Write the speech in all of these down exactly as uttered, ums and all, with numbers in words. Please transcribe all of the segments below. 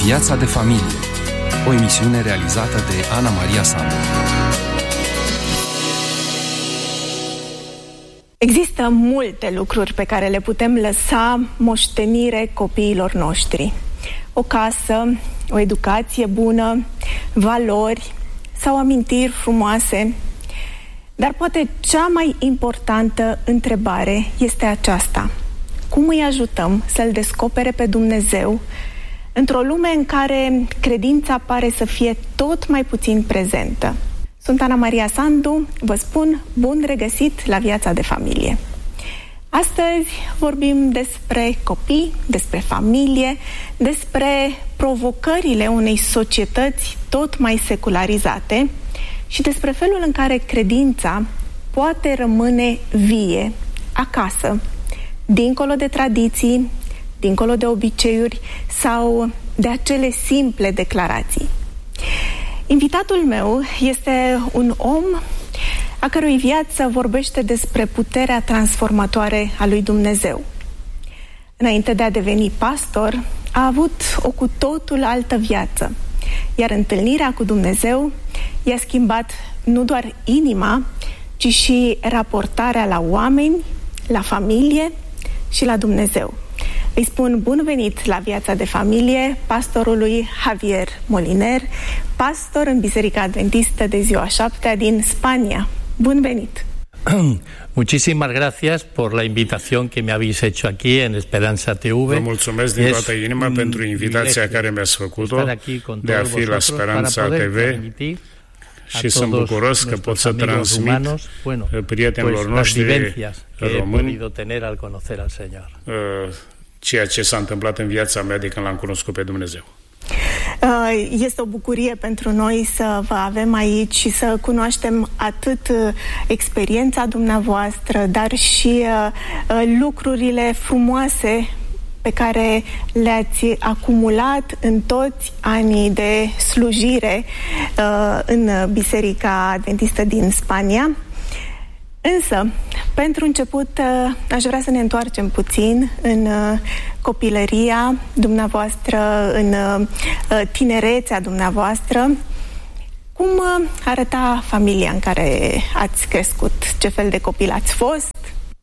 Viața de familie, o emisiune realizată de Ana Maria Sandu. Există multe lucruri pe care le putem lăsa moștenire copiilor noștri. O casă, o educație bună, valori sau amintiri frumoase. Dar poate cea mai importantă întrebare este aceasta: cum îi ajutăm să-L descopere pe Dumnezeu într-o lume în care credința pare să fie tot mai puțin prezentă? Sunt Ana Maria Sandu, vă spun bun regăsit la Viața de Familie. Astăzi vorbim despre copii, despre familie, despre provocările unei societăți tot mai secularizate și despre felul în care credința poate rămâne vie acasă, dincolo de tradiții, dincolo de obiceiuri sau de acele simple declarații. Invitatul meu este un om a cărui viață vorbește despre puterea transformatoare a lui Dumnezeu. Înainte de a deveni pastor, a avut o cu totul altă viață, iar întâlnirea cu Dumnezeu i-a schimbat nu doar inima, ci și raportarea la oameni, la familie și la Dumnezeu. Îi spun bun venit la Viața de Familie pastorului Javier Moliner, pastor în Biserica Adventistă de Ziua Șaptea din Spania. Bun venit! Muchísimas gracias por la invitación que me habéis hecho aquí en Esperanza T V. Vă mulțumesc din toată inima pentru invitația care mi-ați făcut-o de a fi la Speranța T V și sunt bucuros că pot să transmit prietenilor noștri români ceea ce s-a întâmplat în viața mea de când l-am cunoscut pe Dumnezeu. Este o bucurie pentru noi să vă avem aici și să cunoaștem atât experiența dumneavoastră, dar și lucrurile frumoase pe care le-ați acumulat în toți anii de slujire în Biserica Adventistă din Spania. Însă, pentru început, aș vrea să ne întoarcem puțin în copilăria dumneavoastră, în tinerețea dumneavoastră. Cum arăta familia în care ați crescut? Ce fel de copil ați fost?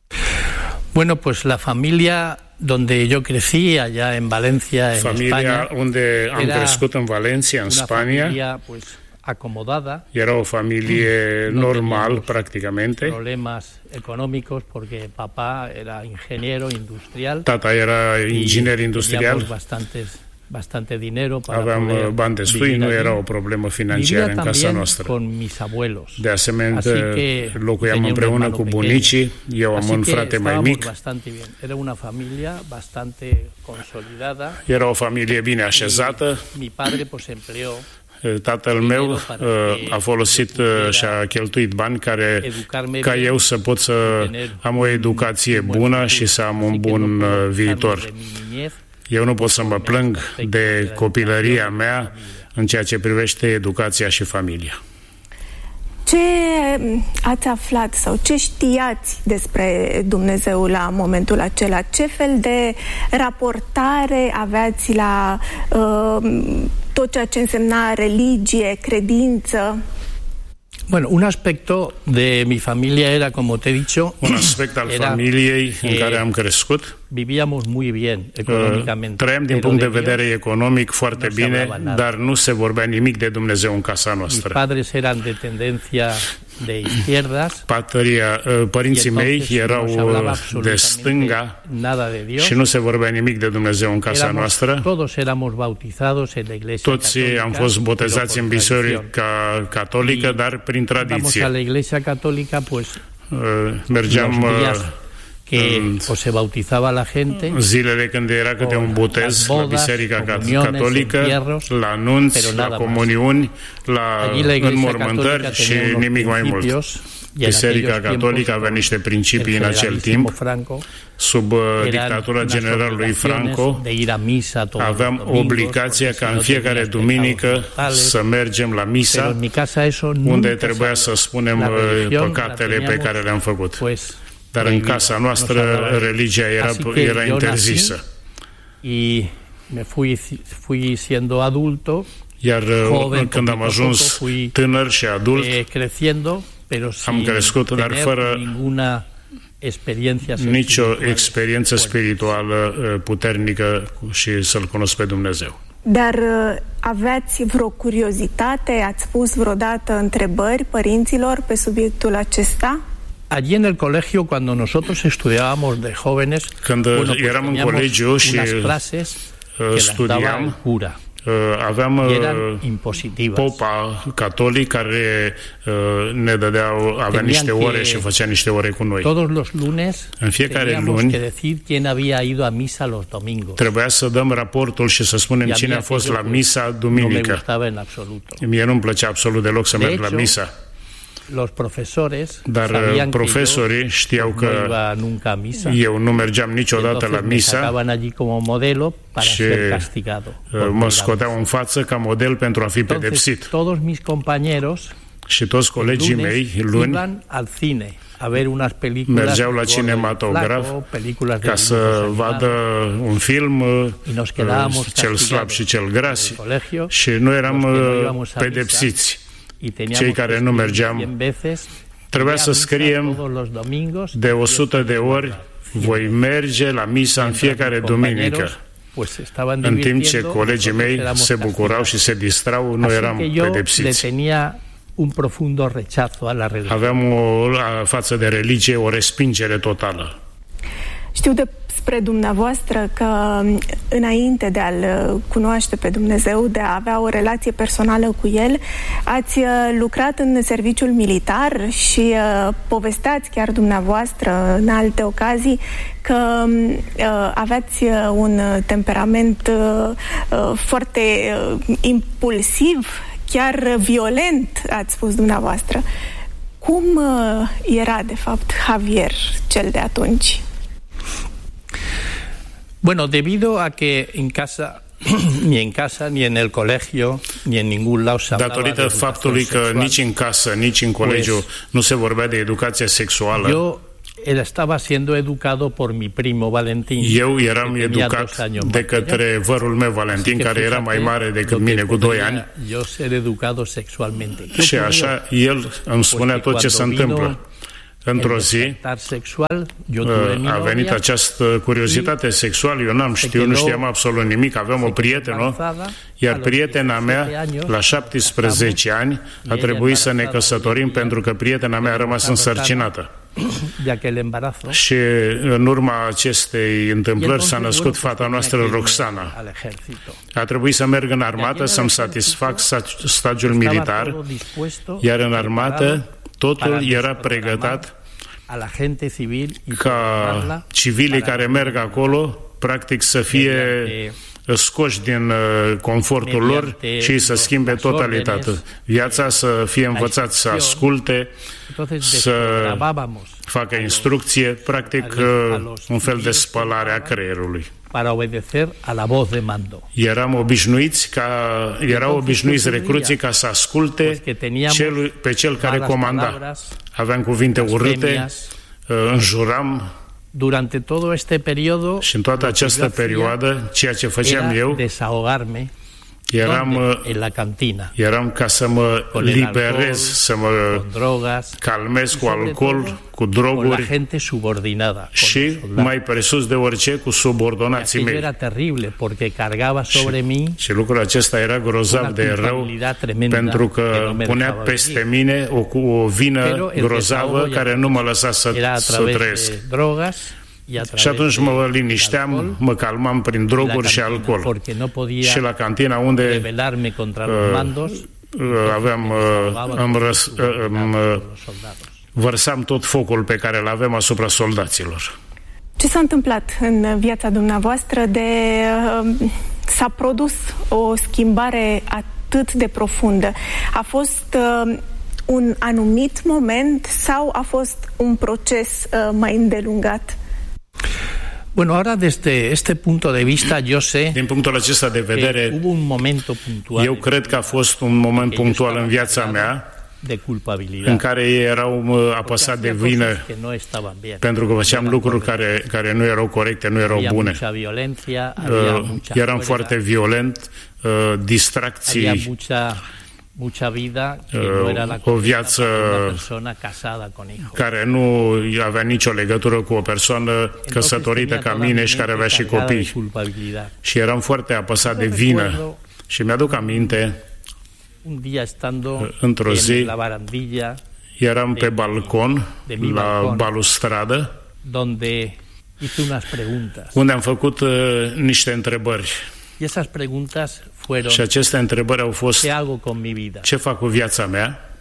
Bueno, pues la familia donde yo crecí, allá en Valencia, en familia España, unde am crescut în Valencia, în Spania, familia, pues, acomodada. Era o familie no normal, prácticamente. Problemas económicos porque papá era ingeniero industrial. Tata era inginer industrial. Bastantes bastante dinero para Aveam bani destui, nu era o problemă financiară în casa noastră. Con mis abuelos. De asemenea, locuiam împreună cu bunicii, eu am un frate mai mic. Era una familia bastante consolidada. Era o familie bine așezată. Mi padre pues empleó Tatăl meu a folosit și a cheltuit bani care, ca eu să pot să am o educație bună și să am un bun viitor. Eu nu pot să mă plâng de copilăria mea în ceea ce privește educația și familia. Ce ați aflat sau ce știați despre Dumnezeu la momentul acela? Ce fel de raportare aveați la uh, tot ceea ce însemna religie, credință? Bueno, un aspecto de mi familia era, como te he dicho, un aspect al familiei în care am crescut. Vivíamos muy bien económicamente. Trăiam din punct de vedere economic foarte bine, dar nu se vorbea nimic de Dumnezeu în casa noastră. Mis padres eran de tendencia de izquierdas. Patria, părinții mei erau de stânga și nu se vorbea nimic de Dumnezeu în casa noastră. Todos éramos bautizados en la iglesia. Toți am fost botezați în biserica catolică, dar prin tradiție. Vamos a la iglesia católica, pues mergeam que o se bautizaba la gente, zilele când era câte un botez la biserica catolică, la nunți, la comuniuni, la înmormântări și nimic mai mult. Biserica catolică avea niște principii în acel timp. Sub dictatura generalului Franco aveam obligația ca în fiecare duminică să mergem la misa, unde trebuia să spunem păcatele pe care le-am făcut. Dar în casa noastră religia era, era interzisă. me fui, fui siendo adulto, iar joven, când am ajuns tânăr și adult, eh, creciendo, pero am crescut, dar fără ninguna nicio experiență spirituală puternică și să-L cunosc pe Dumnezeu. Dar aveați vreo curiozitate? Ați pus vreodată întrebări părinților pe subiectul acesta? Allí en el colegio, cuando nosotros estudiábamos de jóvenes, când bueno, pues eram în colegiu și clases studiam, cura. Aveam popa catolic care ne dădeau, avea niște ore și făcea niște ore cu noi. Todos los lunes în fiecare luni que decir quién había ido a misa los domingos. Trebuia să dăm raportul și să spunem cine a fost la misa duminică. Mie nu-mi plăcea absolut deloc să merg la misa. Los profesores Dar profesorii știau că eu nu mergeam niciodată la misa și mă scoteau în față ca model pentru a fi pedepsit. Și toți colegii mei luni mergeau la cinematograf ca să vadă un film, Cel slab și cel gras, și noi eram pedepsiți. Cei care nu mergeam, trebuia să scriem de o sută de ori: voi merge la misa în fiecare duminică. În timp ce colegii mei se bucurau și se distrau, noi eram pedepsiți. Aveam o, față de religie o respingere totală. Știu de spre dumneavoastră că înainte de a-L cunoaște pe Dumnezeu, de a avea o relație personală cu El, ați lucrat în serviciul militar și uh, povesteați chiar dumneavoastră în alte ocazii că uh, aveați un temperament uh, uh, foarte uh, impulsiv, chiar violent, ați spus dumneavoastră. Cum uh, era de fapt Javier cel de atunci? Bueno, debido a que en casa, ni en casa, ni en el colegio, ni en ningún lado se hablaba de Datorită faptului că nici în casă, nici în colegiu nu se vorbea de educație sexuală. Eu estaba siendo educado por mi primo Valentín. Eu eram educat de către vărul meu Valentin, care era mai mare decât mine cu doi ani. Eu ser educado sexualmente. Și așa el îmi spunea tot ce se întâmplă. Într-o zi a venit această curiozitate sexuală, eu n-am știut, nu știam absolut nimic, aveam o prietenă, iar prietena mea, la șaptesprezece ani, a trebuit să ne căsătorim pentru că prietena mea a rămas însărcinată. Și în urma acestei întâmplări s-a născut fata noastră, Roxana. A trebuit să merg în armată să-mi satisfac stagiul militar, iar în armată totul era pregătit ca civilii care merg acolo, practic, să fie scoși din confortul lor și să schimbe totalitatea. Viața să fie învățați să asculte, să facă instrucție, practic un fel de spălare a creierului. Para obedecer a la voz de mando. Eram obișnuiți ca erau obișnuiți recruții ca să asculte cel, pe cel care comanda. Aveam cuvinte urâte, înjuram. Durante todo este periodo, și în toată această perioadă, ceea ce făceam eu eram, eram ca să mă liberez, să mă calmez cu alcool, cu droguri și, mai presus de orice, cu subordonații mei. Și, și lucrul acesta era grozav de rău, pentru că punea peste mine o, o vină grozavă care nu mă lăsa să, să trăiesc. Și atunci mă linișteam, mă calmam prin droguri și alcool. Și la cantina unde uh, aveam, uh, îmi, răs, uh, îmi uh, vărsam tot focul pe care îl aveam asupra soldaților. Ce s-a întâmplat în viața dumneavoastră de uh, s-a produs o schimbare atât de profundă? A fost uh, un anumit moment sau a fost un proces uh, mai îndelungat? Bueno, ahora desde este punto de vista yo sé din punctul acesta de vedere, hubo un momento puntual, eu cred că a fost un moment punctual în viața mea de culpabilidad, în care ei erau apăsați de vină no pentru că făceam lucruri care, care nu erau corecte, nu erau bune. Violencia, uh, eram foarte violent, uh, distracții, mucha, mucha vida, que no era la o viață care nu avea nicio legătură cu o persoană căsătorită ca mine și care avea și copii. Și eram foarte apăsat de vină. Și mi-aduc aminte, într-o zi, eram pe balcon, la balustradă, unde am făcut uh, niște întrebări. Și aceste întrebări au fost: ce fac cu viața mea?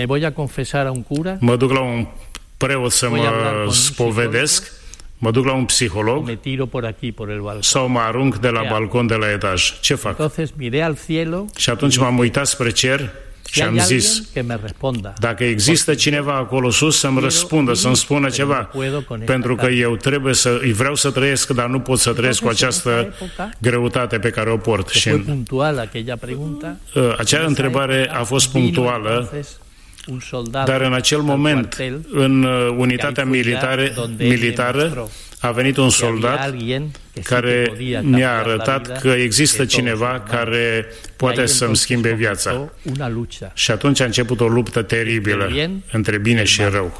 Mă duc la un preot să mă spovedesc? Mă duc la un psiholog sau mă arunc de la balcon de la etaj? Ce fac? Și atunci m-am uitat spre cer și am zis: dacă există cineva acolo sus să-mi răspundă, să-mi spună ceva, pentru că eu trebuie să, vreau să trăiesc, dar nu pot să trăiesc cu această greutate pe care o port. Și în, acea întrebare a fost punctuală, dar în acel moment, în unitatea militare, militară, a venit un soldat care mi-a arătat că există cineva care poate să-mi schimbe viața. Și atunci a început o luptă teribilă între bine și rău.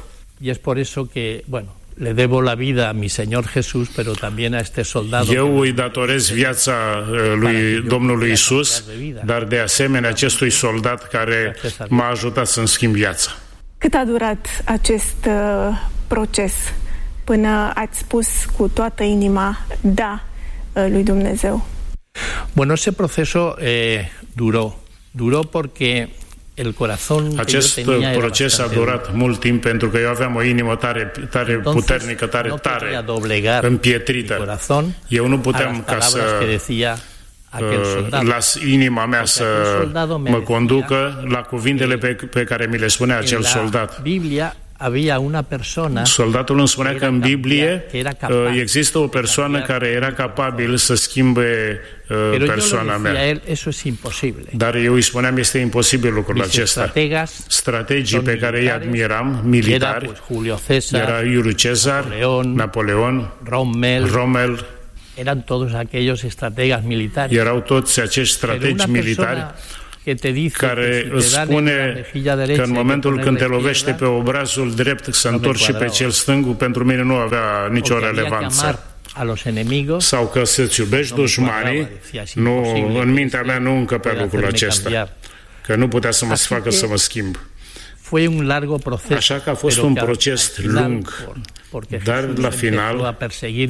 Le debo la vida a mi Señor Jesús, pero también a este soldado. Eu îi datorez viața lui Domnului Isus, dar de asemenea acestui soldat care m-a ajutat să-mi schimb viața. Cât a durat acest uh, proces până ați spus cu toată inima da uh, lui Dumnezeu? Bueno, ese proceso eh, duró. Duró porque el corazón Acest proces a durat mult timp pentru că eu aveam o inimă tare, tare puternică, tare, tare împietrită. Eu nu puteam ca să uh, las inima mea să mă conducă la cuvintele pe, pe care mi le spunea acel soldat. Había una persona, soldatul îmi spunea că în Biblie există o persoană care era capabil să schimbe uh, persoana mea. Dar eu îi spuneam: este imposibil lucrul acesta. Strategii pe care îi admiram, militari, era Iuliu Cezar, Napoleon, Rommel, eran todos aquellos estrategas militares. Erau toți acești strategi militari care îți spune că în momentul când te lovește pe obrazul drept să întorci și pe cel stâng, pentru mine nu avea nicio relevanță. Sau că să-ți iubești dușmanii, nu, în mintea mea nu încăpea lucrul acesta, că nu putea să mă facă să mă schimb. Așa că a fost un proces lung, dar la final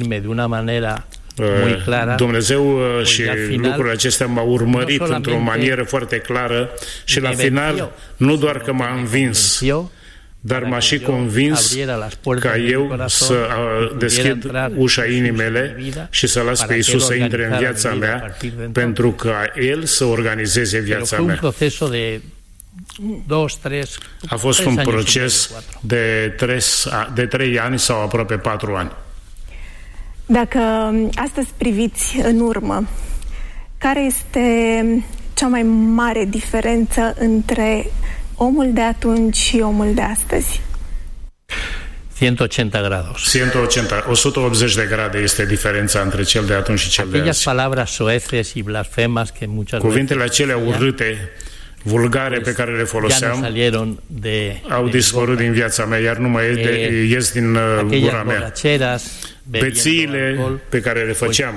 Dumnezeu și lucrurile acestea m-au urmărit într-o manieră foarte clară și la final nu doar că m-a învins, dar m-a și convins ca eu să deschid ușa inimile și să las pe Iisus să intre în viața mea, pentru ca El să organizeze viața mea. A fost un proces de trei, de trei ani sau aproape patru ani. Dacă astăzi priviți în urmă, care este cea mai mare diferență între omul de atunci și omul de astăzi? ciento ochenta grados. o sută optzeci de grade este diferența între cel de atunci și cel de azi. Palabras soeces y blasfemas que muchas Cuvintele acelea urâte, vulgare pe care le foloseam au dispărut din viața mea, iar nu mai ies din gura mea. Bețiile pe care le făceam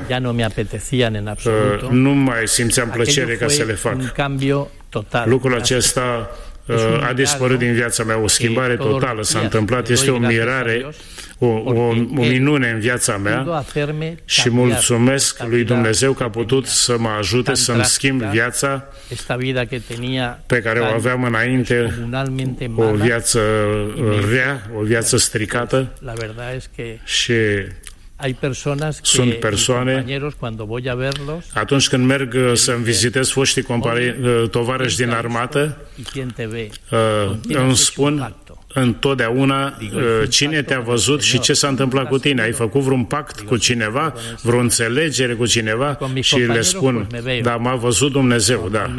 nu mai simțeam plăcere ca să le fac. Lucrul acesta a dispărut din viața mea, o schimbare totală s-a întâmplat, este o mirare, o, o, o minune în viața mea și mulțumesc lui Dumnezeu că a putut să mă ajute să-mi schimb viața pe care o aveam înainte, o viață rea, o viață stricată. Și sunt persoane, atunci când merg să-mi vizitez foștii tovarăși din armată, îmi spun: întotdeauna cine te-a văzut și ce s-a întâmplat cu tine. Ai făcut vreun pact cu cineva, vreo înțelegere cu cineva și le spun, da, m-a văzut Dumnezeu, da.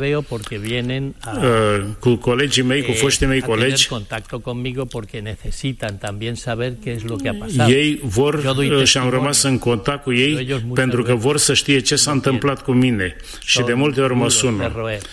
Cu colegii mei, cu foștii mei colegi, ei vor și am rămas în contact cu ei pentru că vor să știe ce s-a întâmplat cu mine și de multe ori mă sună.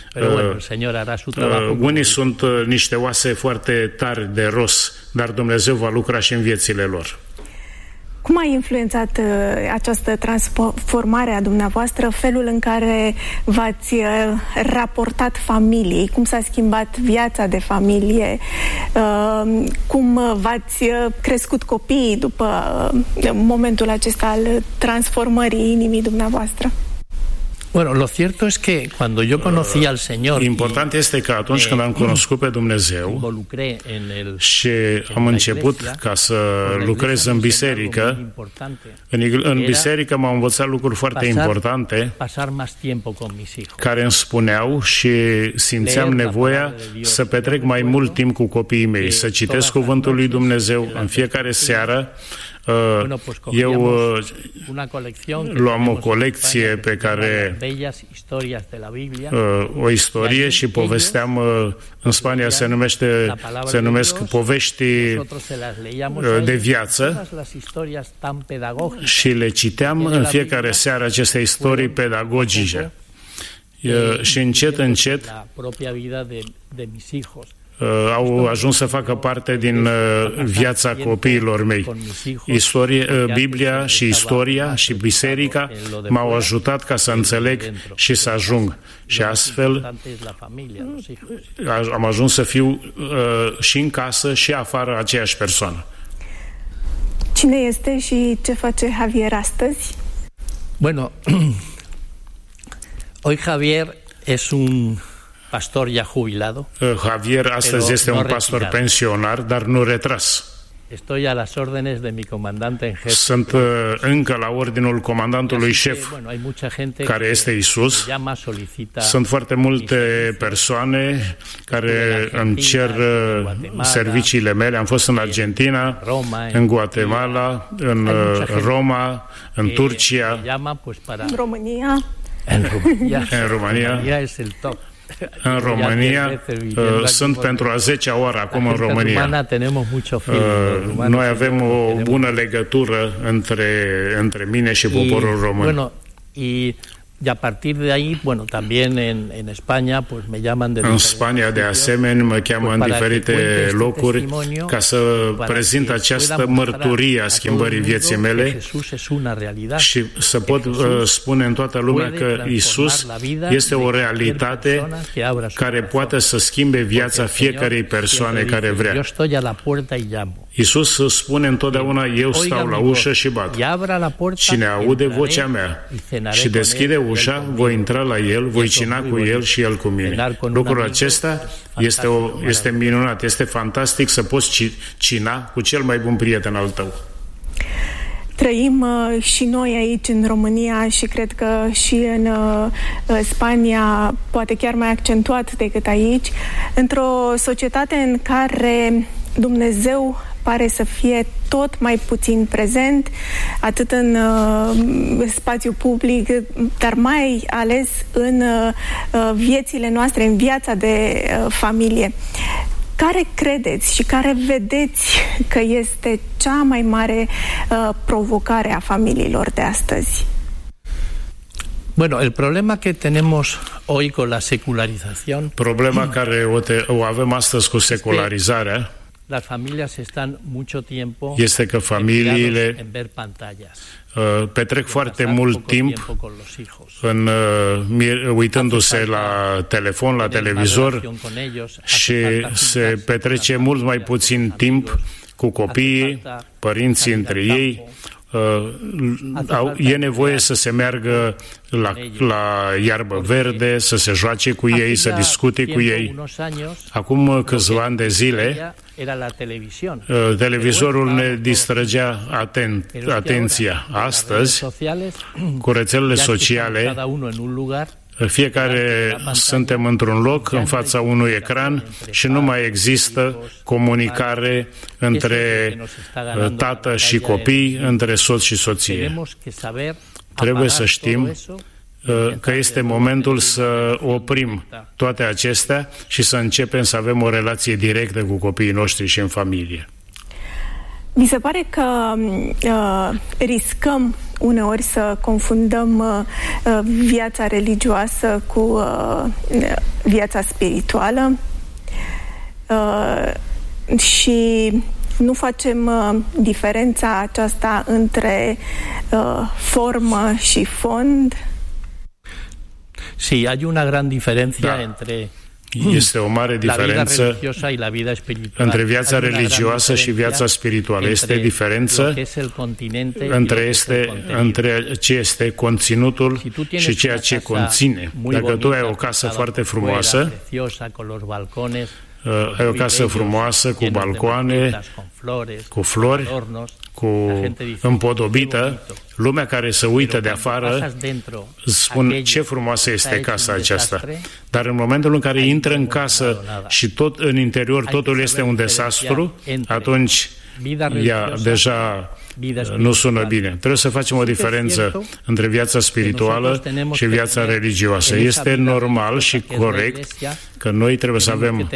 Unii sunt niște oase foarte tari de ros, dar Dumnezeu va lucra și în viețile lor. Cum a influențat uh, această transformare a dumneavoastră, felul în care v-ați uh, raportat familiei, cum s-a schimbat viața de familie, uh, cum v-ați uh, crescut copiii după uh, momentul acesta al transformării inimii dumneavoastră? Bueno, lo cierto es que cuando yo conocí al Señor, important este că atunci când am cunoscut pe Dumnezeu și am început ca să lucrez în biserică, în, în biserică m-au învățat lucruri foarte importante care îmi spuneau și simțeam nevoia să petrec mai mult timp cu copiii mei, să citesc Cuvântul lui Dumnezeu în fiecare seară. Eu luam o colecție pe care o istorie și povesteam, în Spania se numește, se numesc povești de viață și le citeam în fiecare seară aceste istorii pedagogice și încet, încet au ajuns să facă parte din viața copiilor mei. Istorie, Biblia și istoria și biserica m-au ajutat ca să înțeleg și să ajung. Și astfel am ajuns să fiu și în casă și afară aceeași persoană. Cine este și ce face Javier astăzi? Bueno, hoy Javier es un pastor ya jubilado. Javier astăzi este un pastor pensionar, dar nu retras. Estoy a las órdenes de mi comandante en jefe. Sunt încă la ordinul comandantului șef, care este Iisus. Sunt foarte multe persoane care îmi cer serviciile mele. Am fost în Argentina, în Guatemala, în Roma, în Turcia, în România. În România. În România. În România uh, sunt pentru a zecea oară acum în România. Uh, noi avem o bună legătură între, între mine și poporul român. Y a partir de ahí, bueno, también en, en España, pues me llaman de în Spania, de asemenea, mă cheamă în diferite locuri ca să prezint această mărturie a schimbării vieții mele și să pot uh, spune în toată lumea că Iisus este o realitate care poate să schimbe viața fiecarei persoane care vrea. Iisus spune întotdeauna, eu stau la ușă și bat. Cine aude vocea mea și deschide ușa, voi intra la el, voi cina cu el și el cu mine. Lucrul acesta este, o, este minunat, este fantastic să poți cina cu cel mai bun prieten al tău. Trăim uh, și noi aici în România și cred că și în uh, Spania, poate chiar mai accentuat decât aici, într-o societate în care Dumnezeu pare să fie tot mai puțin prezent, atât în uh, spațiu public, dar mai ales în uh, viețile noastre, în viața de uh, familie. Care credeți și care vedeți că este cea mai mare uh, provocare a familiilor de astăzi? Bueno, el problema que tenemos hoy con la secularización. Problema care o, te, o avem astăzi cu secularizarea. Las familias están mucho tiempo este că familiile en ver pantallas. Uh, petrec foarte mult timp în, uh, uitându-se la telefon, la televizor și se petrece mult mai puțin timp cu copiii, părinții între ei. Uh, e nevoie să se meargă la, la iarbă verde, să se joace cu ei, să discute cu ei. Acum câțiva ani de zile, uh, televizorul ne distrăgea atent, atenția. Astăzi, cu rețelele sociale, Fiecare suntem într-un loc, în fața unui ecran și nu mai există comunicare între tată și copii, între soț și soție. Trebuie să știm că este momentul să oprim toate acestea și să începem să avem o relație directă cu copiii noștri și în familie. Mi se pare că uh, riscăm uneori să confundăm uh, viața religioasă cu uh, viața spirituală uh, și nu facem uh, diferența aceasta între uh, formă și fond. Sí, hay una gran diferencia entre Este o mare diferență între viața religioasă și viața spirituală. Este diferență între, este, între ce este conținutul și ceea ce conține. Dacă tu ai o casă foarte frumoasă, ai o casă frumoasă, cu balcoane, cu flori, cu împodobită, lumea care se uită de afară spun ce frumoasă este casa aceasta. Dar în momentul în care intră în casă și tot în interior totul este un dezastru, atunci ea deja nu sună bine. Trebuie să facem o diferență între viața spirituală și viața religioasă. Este normal și corect că noi trebuie să avem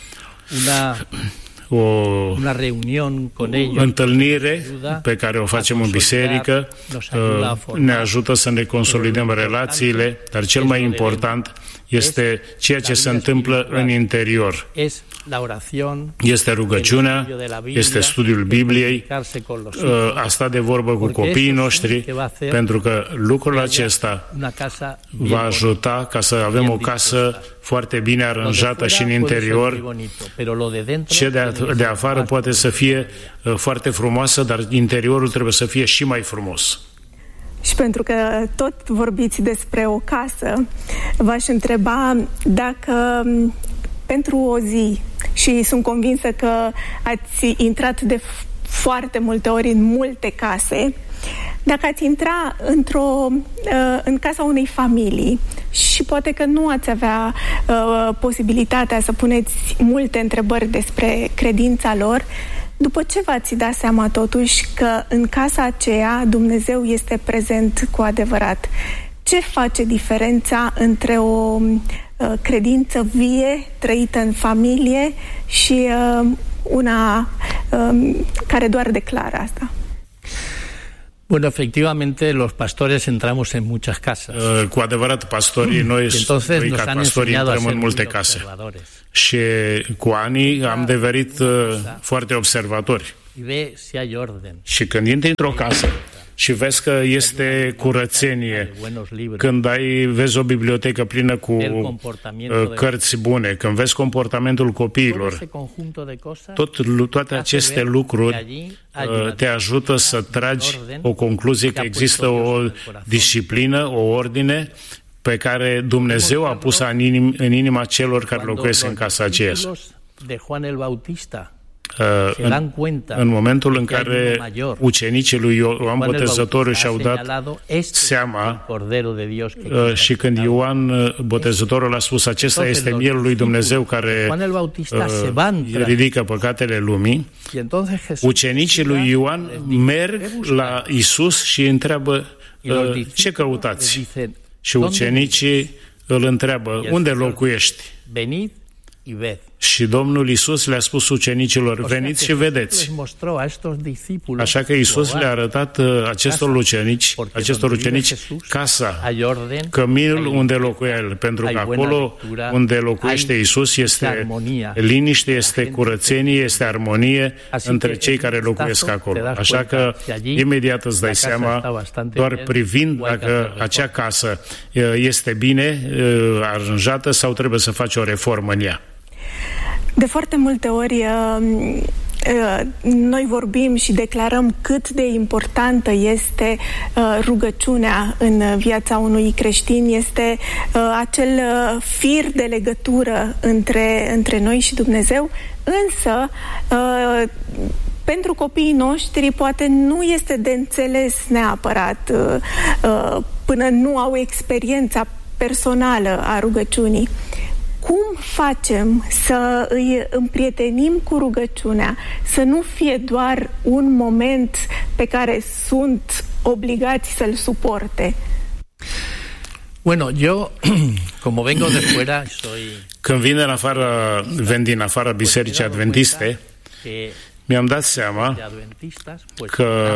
o una reunión con ellos, întâlnire pe care o facem în biserică, ne ajută să ne consolidăm relațiile, dar cel mai important este ceea ce se întâmplă în interior. Este rugăciunea, este studiul Bibliei, a sta de vorbă cu copiii noștri, pentru că lucrul acesta va ajuta ca să avem o casă foarte bine aranjată și în interior. Ce de, de afară poate să fie foarte frumoasă, dar interiorul trebuie să fie și mai frumos. Și pentru că tot vorbiți despre o casă, v-aș întreba dacă pentru o zi, și sunt convinsă că ați intrat de foarte multe ori în multe case, dacă ați intra într-o, în casa unei familii și poate că nu ați avea uh, posibilitatea să puneți multe întrebări despre credința lor, după ce v-ați dat seama totuși că în casa aceea Dumnezeu este prezent cu adevărat? Ce face diferența între o uh, credință vie, trăită în familie, și uh, una uh, care doar declară asta? Bueno, efectivamente, los pastores entramos en muchas casas. Uh, cu adevărat, pastorii, noi, noi ca pastorii intrăm în multe case. Și cu ani am devenit uh, foarte observatori. Și când intri într-o casă și vezi că este curățenie, când ai, vezi o bibliotecă plină cu uh, cărți bune, când vezi comportamentul copiilor, tot, toate aceste lucruri uh, te ajută să tragi o concluzie că există o disciplină, o ordine pe care Dumnezeu a pus în, inim, în inima celor care locuiesc în casa aceea. În, în momentul în care ucenicii lui Ioan Botezătorul și-au dat seama și când Ioan Botezătorul a spus acesta este mielul lui Dumnezeu care ridică păcatele lumii, ucenicii lui Ioan merg la Iisus și întreabă ce căutați? Și ucenicii îl întreabă unde locuiești? Și Domnul Iisus le-a spus ucenicilor, veniți și vedeți. Așa că Iisus le-a arătat acestor ucenici, acestor ucenici casa, căminul unde locuia El, pentru că acolo unde locuiește Iisus este liniște, este curățenie, este armonie între cei care locuiesc acolo. Așa că imediat îți dai seama, doar privind dacă acea casă este bine aranjată sau trebuie să faci o reformă în ea. De foarte multe ori noi vorbim și declarăm cât de importantă este rugăciunea în viața unui creștin, este acel fir de legătură între, între noi și Dumnezeu, însă pentru copiii noștri poate nu este de înțeles neapărat până nu au experiența personală a rugăciunii. Cum facem să îi împrietenim cu rugăciunea, să nu fie doar un moment pe care sunt obligați să-l suporte? Bueno, yo, como vengo de fuera, soy... Când vin în afară, ven din afara Bisericii Adventiste, mi-am dat seama că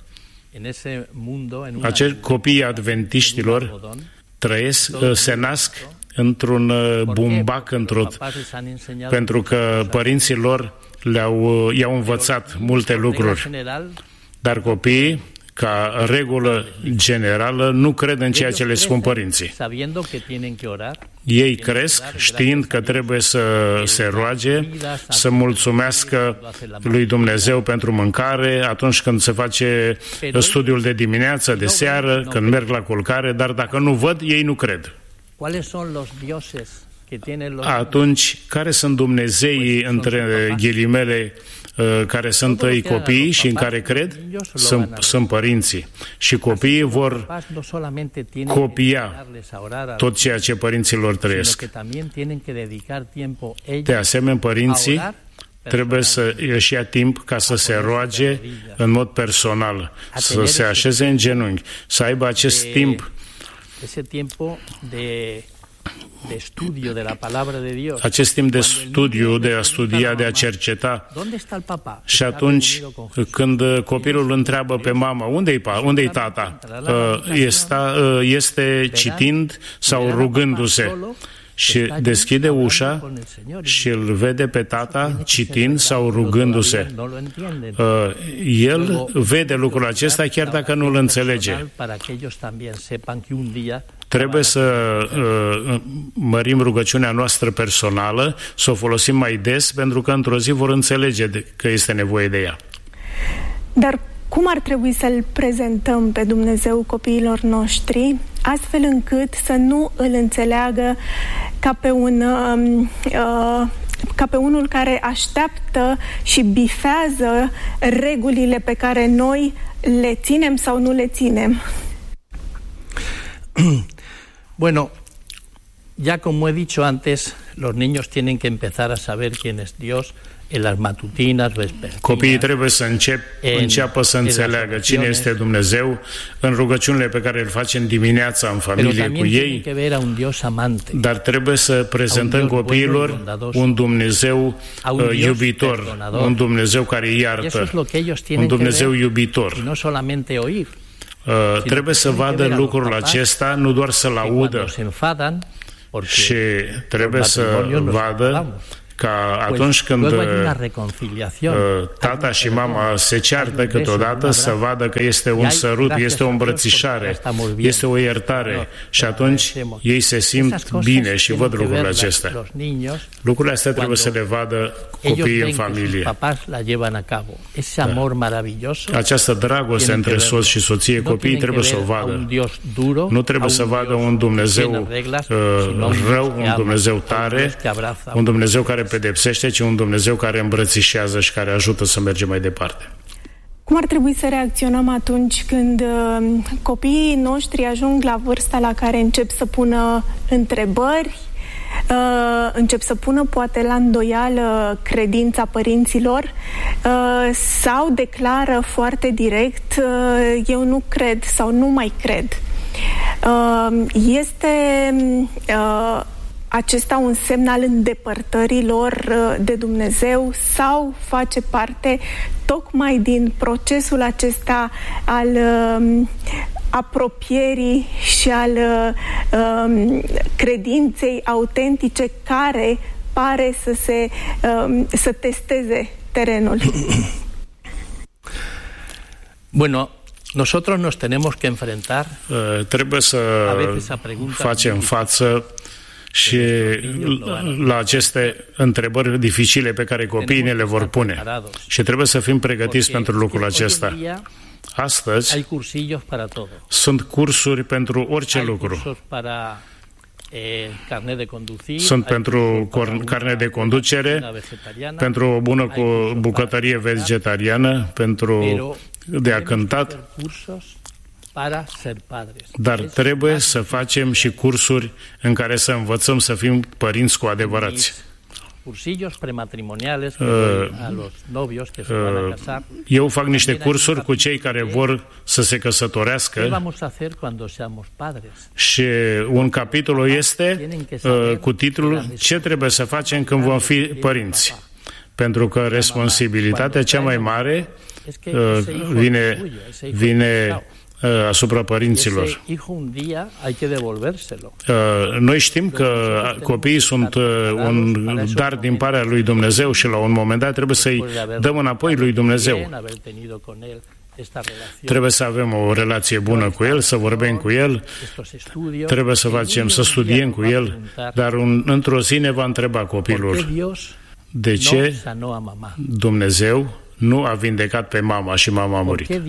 acești copii adventiștilor trăiesc, se nasc într-un bumbac, într-o, pentru că părinții lor le-au, i-au învățat multe lucruri, dar copiii, ca regulă generală, nu cred în ceea ce le spun părinții. Ei cresc știind că trebuie să se roage, să mulțumească lui Dumnezeu pentru mâncare atunci când se face studiul de dimineață, de seară, când merg la culcare, dar dacă nu văd, ei nu cred. Atunci, care sunt Dumnezeii, între ghilimele, care sunt ei copiii și în care cred? Sunt, sunt părinții. Și copiii vor copia tot ceea ce părinții lor trăiesc. De asemenea, părinții trebuie să își ia timp ca să se roage în mod personal, să se așeze în genunchi, să aibă acest timp de studiu de la palabra de Dios. Acest timp de studiu, de a studia, de a cerceta. Și atunci când copilul întreabă pe mama, unde-i, unde-i tata? Este, este citind sau rugându-se. Și deschide ușa și îl vede pe tata citind sau rugându-se. El vede lucrul acesta chiar dacă nu îl înțelege. Trebuie să uh, mărim rugăciunea noastră personală, să o folosim mai des, pentru că într-o zi vor înțelege de, că este nevoie de ea. Dar cum ar trebui să-L prezentăm pe Dumnezeu copiilor noștri, astfel încât să nu îl înțeleagă ca pe un... Uh, uh, ca pe unul care așteaptă și bifează regulile pe care noi le ținem sau nu le ținem? Bueno, ya como he dicho antes, los niños tienen que empezar a saber quién es Dios en las matutinas, vespertinas. Copiii trebuie să încep, înceapă să înțeleagă cine este Dumnezeu în rugăciunile pe care le facem dimineața în familie cu ei, dar trebuie să prezentăm copiilor un Dumnezeu uh, iubitor, un Dumnezeu care iartă, un Dumnezeu iubitor. Uh, trebuie să vadă lucrul acesta, nu doar să-l audă, și trebuie să vadă ca atunci când uh, tata și mama se ceartă câteodată, să vadă că este un sărut, este o îmbrățișare, este o iertare, și atunci ei se simt bine și văd lucrurile acestea. Lucrurile astea trebuie să le vadă copiii în familie. Da. Această dragoste între soț și soție, copiii trebuie să o vadă. Nu trebuie să vadă un Dumnezeu uh, rău, un Dumnezeu tare, un Dumnezeu care pedepsește, ci un Dumnezeu care îmbrățișează și care ajută să mergem mai departe. Cum ar trebui să reacționăm atunci când uh, copiii noștri ajung la vârsta la care încep să pună întrebări, uh, încep să pună poate la îndoială credința părinților uh, sau declară foarte direct uh, eu nu cred sau nu mai cred? Uh, este uh, acesta un semn al îndepărtării lor de Dumnezeu sau face parte tocmai din procesul acesta al um, apropierii și al um, credinței autentice care pare să se um, să testeze terenul? Bueno, nosotros nos tenemos que enfrentar. Uh, trebuie să facem față și la aceste întrebări dificile pe care copiii ne le vor pune. Și trebuie să fim pregătiți pentru lucrul acesta. Astăzi sunt cursuri pentru orice lucru. Sunt pentru carne de conducere, pentru o bună bucătărie vegetariană, pentru de a cântat. Dar trebuie să facem și cursuri în care să învățăm să fim părinți cu adevărați. Eu fac niște cursuri cu cei care vor să se căsătorească și un capitol este cu titlul Ce trebuie să facem când vom fi părinți? Pentru că responsabilitatea cea mai mare vine, vine asupra părinților. Noi știm că copiii sunt un dar din partea lui Dumnezeu și la un moment dat trebuie să-i dăm înapoi lui Dumnezeu. Trebuie să avem o relație bună cu el, să vorbim cu el, trebuie să facem, să studiem cu el, dar un, într-o zi ne va întreba copilul: de ce Dumnezeu nu a vindecat pe mama și mama a murit?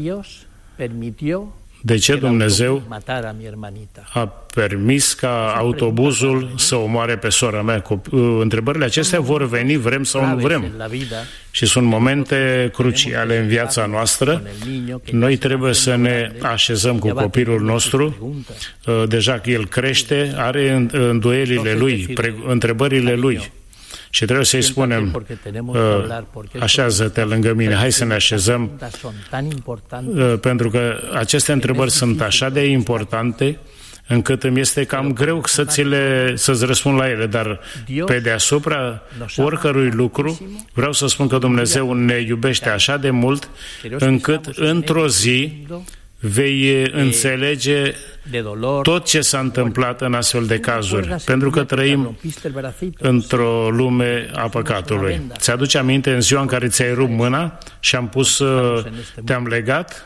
De ce Dumnezeu a permis ca autobuzul să omoare pe sora mea? Întrebările acestea vor veni, vrem sau nu vrem. Și sunt momente cruciale în viața noastră. Noi trebuie să ne așezăm cu copilul nostru. Deja că el crește, are îndoielile lui, întrebările lui. Și trebuie să-i spunem: așează-te lângă mine, hai să ne așezăm, pentru că aceste întrebări sunt așa de importante încât îmi este cam greu să ți le, să-ți răspund la ele, dar pe deasupra oricărui lucru vreau să spun că Dumnezeu ne iubește așa de mult încât într-o zi vei înțelege tot ce s-a întâmplat în astfel de cazuri, pentru că trăim într-o lume a păcatului. Ți-aduce aminte în ziua în care ți-ai rupt mâna și am pus, te-am legat?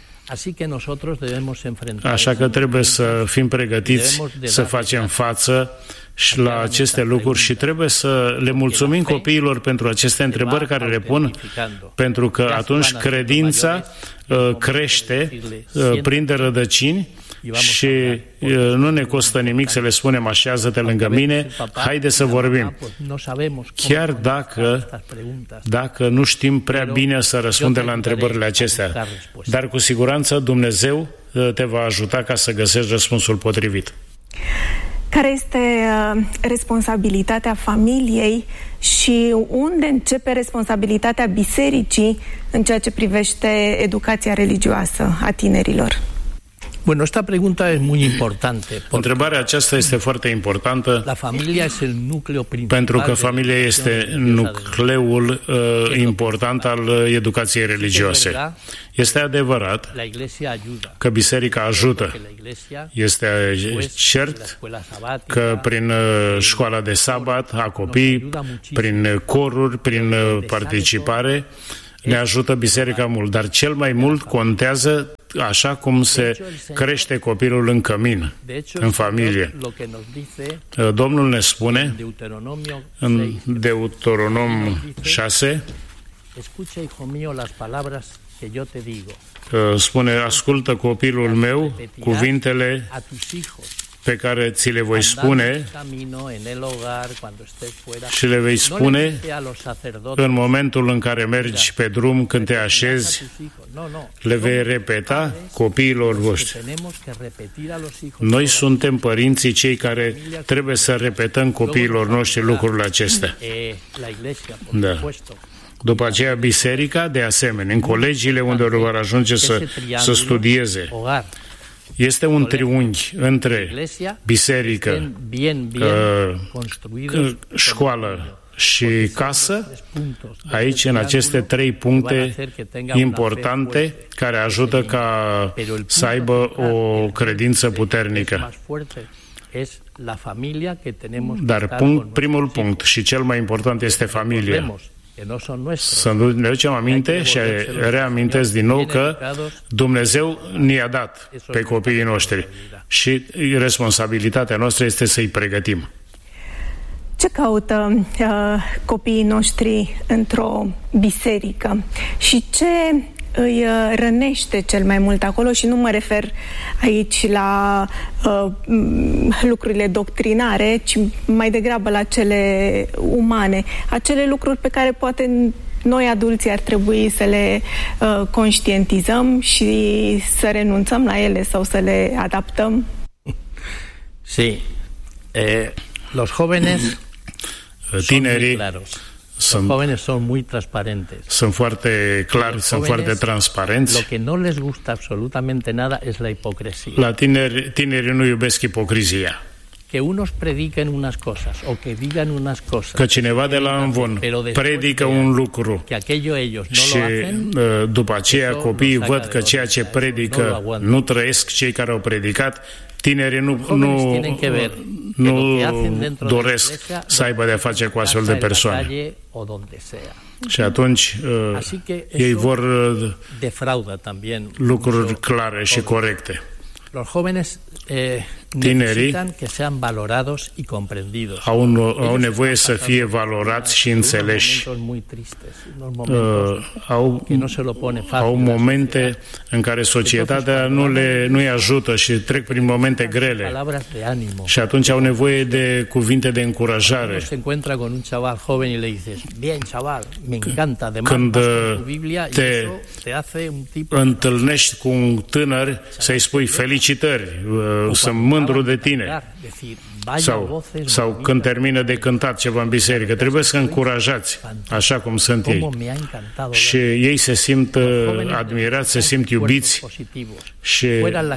Așa că trebuie să fim pregătiți să facem față și la aceste lucruri și trebuie să le mulțumim copiilor pentru aceste întrebări care le pun, pentru că atunci credința uh, crește, uh, prinde rădăcini și uh, nu ne costă nimic să le spunem: așează-te lângă mine, haide să vorbim. Chiar dacă, dacă nu știm prea bine să răspundem la întrebările acestea, dar cu siguranță Dumnezeu uh, te va ajuta ca să găsești răspunsul potrivit. Care este uh, responsabilitatea familiei și unde începe responsabilitatea bisericii în ceea ce privește educația religioasă a tinerilor? Bueno, esta pregunta es muy importante. Întrebarea aceasta este foarte importantă. La familia es el núcleo principal. Pentru că familia este nucleul uh, important al educației religioase. Este adevărat că biserica ajută. Este cert că prin școala de sabat a copii, prin coruri, prin participare, ne ajută biserica mult. Dar cel mai mult contează așa cum se crește copilul în cămin, în familie. Domnul ne spune în Deuteronom șase, spune: ascultă, copilul meu, cuvintele pe care ți le voi spune și le vei spune în momentul în care mergi pe drum, când te așezi, le vei repeta copiilor voștri. Noi suntem părinții cei care trebuie să repetăm copiilor noștri lucrurile acestea. Da. După aceea biserica, de asemenea, în colegiile unde vor ajunge să, să studieze. Este un triunghi între biserică, școală și casă, aici, în aceste trei puncte importante care ajută ca să aibă o credință puternică. Dar punct, primul punct și cel mai important este familia. Să ne ducem aminte și reamintesc din nou că Dumnezeu ne-a dat pe copiii noștri și responsabilitatea noastră este să-i pregătim. Ce caută uh, copiii noștri într-o biserică și ce îi rănește cel mai mult acolo? Și nu mă refer aici la uh, lucrurile doctrinare, ci mai degrabă la cele umane, acele lucruri pe care poate noi adulții ar trebui să le uh, conștientizăm și să renunțăm la ele sau să le adaptăm? Sí. Eh, los jóvenes tinerii sunt, los jóvenes son muy transparentes. Sunt foarte clari, sunt foarte transparenți. Lo que no les gusta absolutamente nada es la hipocresía. La tineri, tinerii nu iubesc ipocrizia. Que unos prediquen unas cosas o que digan unas cosas. Că cineva de la învon predică un lucru și după aceea copiii văd că ceea ce predică nu trăiesc cei care au predicat, tinerii nu, nu, nu doresc să aibă de-a face cu astfel de persoane. Și atunci ei vor lucruri clare și corecte. Los jóvenes eh, necesitan que sean valorados y comprendidos. Au, au nevoie să fie valorați și înțeleși. Uh, au, au momente în care societatea nu le nu îi ajută și trec prin momente grele. Și atunci au nevoie de cuvinte de încurajare. Când te întâlnești cu un tânăr, să-i spui felicitări, sunt mândru de tine. Sau, sau când termină de cântat ceva în biserică, trebuie să încurajați, așa cum sunt ei. Și ei se simt admirați, se simt iubiți și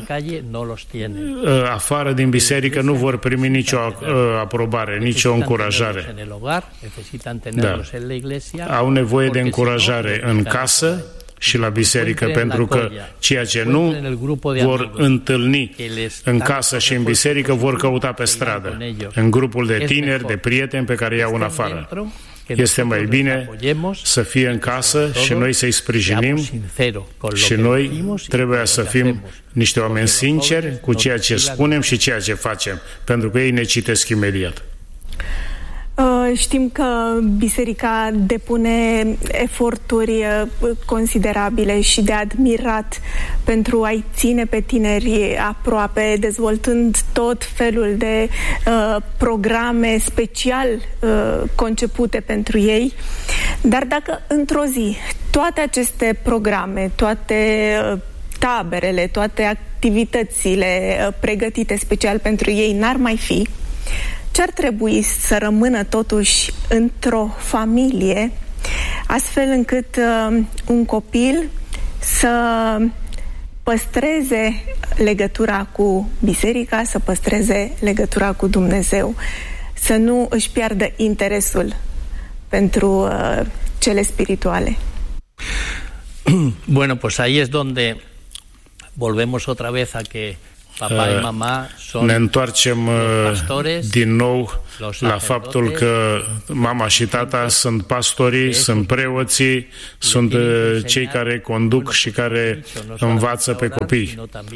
afară din biserică nu vor primi nicio aprobare, nicio încurajare. Da. Au nevoie de încurajare în casă și la biserică, pentru că ceea ce nu vor întâlni în casă și în biserică vor căuta pe stradă, în grupul de tineri, de prieteni pe care iau în afară. Este mai bine să fie în casă și noi să-i sprijinim și noi trebuie să fim niște oameni sinceri cu ceea ce spunem și ceea ce facem, pentru că ei ne citesc imediat. Știm că biserica depune eforturi considerabile și de admirat pentru a-i ține pe tineri aproape, dezvoltând tot felul de uh, programe special uh, concepute pentru ei. Dar dacă într-o zi toate aceste programe, toate uh, taberele, toate activitățile uh, pregătite special pentru ei n-ar mai fi, ce ar trebui să rămână totuși într-o familie, astfel încât uh, un copil să păstreze legătura cu biserica, să păstreze legătura cu Dumnezeu, să nu își piardă interesul pentru uh, cele spirituale? Bueno, pues ahí es donde volvemos otra vez a que ne întoarcem din nou la faptul că mama și tata sunt pastorii, sunt preoții, sunt cei care conduc și care învață pe copii.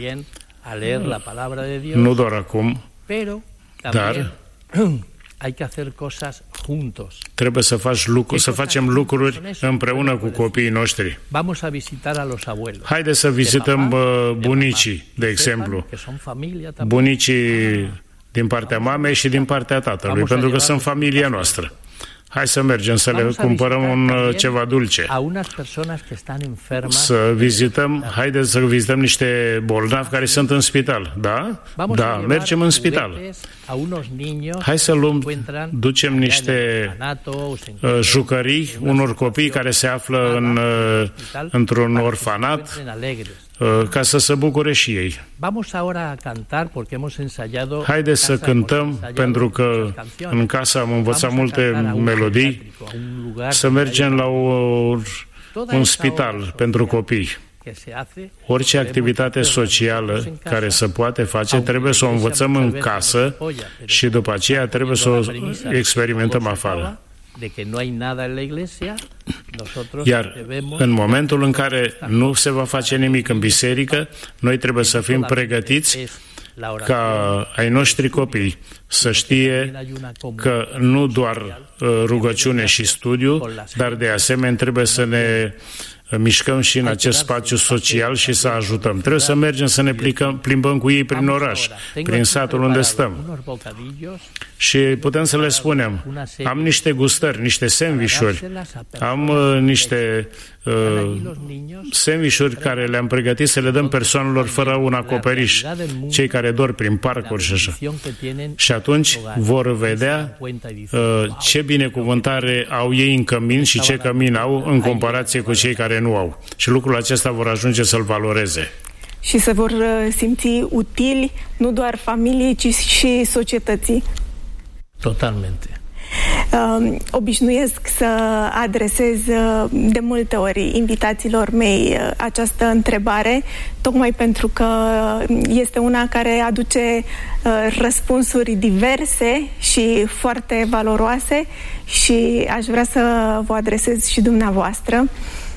Nu doar acum, dar trebuie să, faci lucru, să facem lucruri împreună cu copiii noștri. Haideți să vizităm bunicii, de exemplu. Bunicii din partea mamei și din partea tatălui, pentru că sunt familia noastră. Hai să mergem să le cumpărăm un ceva dulce. Să vizităm, haideți să vizităm niște bolnavi care sunt în spital. Da? Da, mergem în spital. Hai să luăm, ducem niște uh, jucării unor copii care se află în, uh, într-un orfanat, uh, ca să se bucure și ei. Haideți să cântăm, pentru că în casă am învățat multe melodii, să mergem la o, un spital pentru copii. Orice activitate socială care se poate face, trebuie să o învățăm în casă și după aceea trebuie să o experimentăm afară. Iar în momentul în care nu se va face nimic în biserică, noi trebuie să fim pregătiți ca ai noștri copii să știe că nu doar rugăciune și studiu, dar de asemenea trebuie să ne mișcăm și în acest spațiu social și să ajutăm. Trebuie să mergem să ne plicăm, plimbăm cu ei prin oraș, prin satul unde stăm. Și putem să le spunem, am niște gustări, niște sandvișuri, am uh, niște uh, sandvișuri care le-am pregătit să le dăm persoanelor fără un acoperiș, cei care dorm prin parcuri și așa. Și atunci vor vedea uh, ce binecuvântare au ei în cămin și ce cămin au în comparație cu cei care nu au. Și lucrul acesta vor ajunge să-l valoreze. Și se vor simți utili nu doar familiei, ci și societății. Totalmente. Uh, obișnuiesc să adresez uh, de multe ori invitațiilor mei uh, această întrebare, tocmai pentru că este una care aduce uh, răspunsuri diverse și foarte valoroase și aș vrea să vă adresez și dumneavoastră.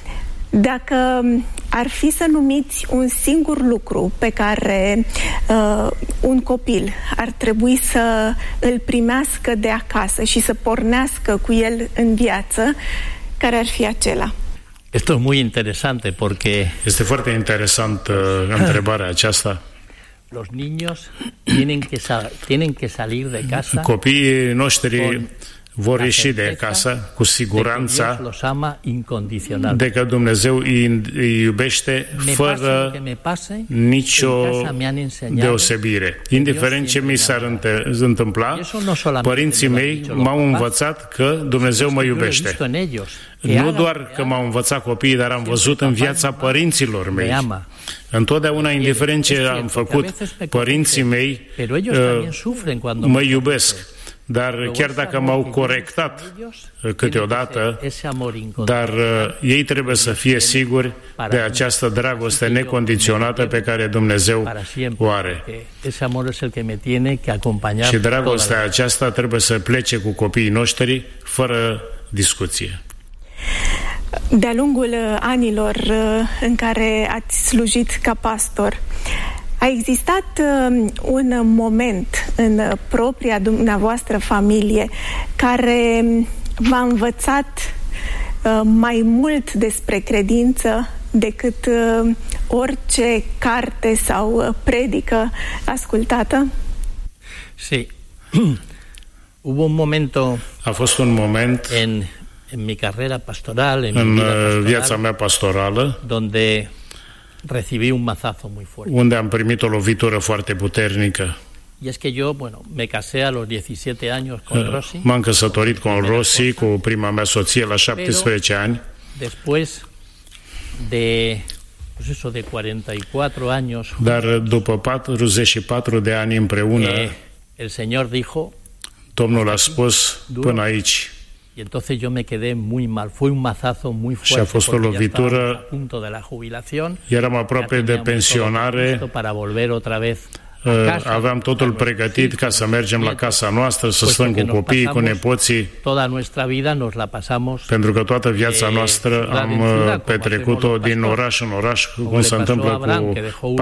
Dacă ar fi să numiți un singur lucru pe care uh, un copil ar trebui să îl primească de acasă și să pornească cu el în viață, care ar fi acela? Esto es muy interesante porque este foarte interesant uh, întrebarea aceasta. Los niños tienen que sa- tienen que salir de casa. Copiii noștri vor ieși de acasă cu siguranța de că Dumnezeu îi, îi iubește fără nicio deosebire. Indiferent ce mi s-ar întâmpla, părinții mei m-au învățat că Dumnezeu mă iubește. Nu doar că m-au învățat copiii, dar am văzut în viața părinților mei. Întotdeauna, indiferent ce am făcut, părinții mei uh, mă iubesc. Dar chiar dacă m-au corectat câteodată, dar ei trebuie să fie siguri de această dragoste necondiționată pe care Dumnezeu o are. Și dragostea aceasta trebuie să plece cu copiii noștri fără discuție. De-a lungul anilor în care ați slujit ca pastor, a existat uh, un moment în propria dumneavoastră familie care v-a învățat uh, mai mult despre credință decât uh, orice carte sau uh, predică ascultată? Sí. Hubo un momento. A fost un moment en, en mi carrera pastoral, en în mi vida pastoral, viața mea pastorală, donde recibí un mazazo muy fuerte. Unde am primit o lovitură foarte puternică. Y es que yo, bueno, me casé a los diecisiete años con Rosy. M-am căsătorit cu Rosy, cu prima mea soție, la șaptesprezece ani. Después de, pues eso, de cuarenta y cuatro años. Dar după patruzeci și patru de ani împreună, eh, el Señor dijo, Domnul a spus până aici. Y entonces yo me quedé muy mal. Fue un mazazo muy fuerte. Și a fost o lovitură. A punto de la jubilación. Eram aproape de pensionare. Para volver otra vez. Aveam totul pregătit ca să mergem la casa noastră, să stăm cu copiii, cu nepoții. Toda nuestra vida nos la pasamos. Pentru că toată viața noastră am petrecut-o din oraș în oraș, cum se întâmplă cu